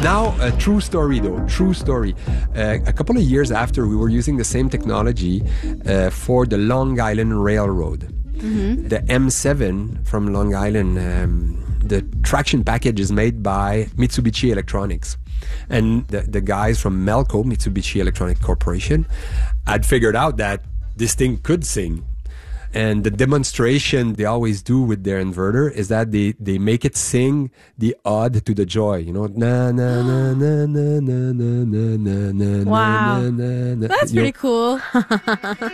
Now, a true story though, true story. A couple of years after, we were using the same technology for the Long Island Railroad. Mm-hmm. The M7 from Long Island, the traction package is made by Mitsubishi Electronics. And the guys from Melco, Mitsubishi Electronic Corporation, had figured out that this thing could sing. And the demonstration they always do with their inverter is that they make it sing the ode to the joy. You know, na na na na na na na na na. Wow, na, na, na. that's pretty cool.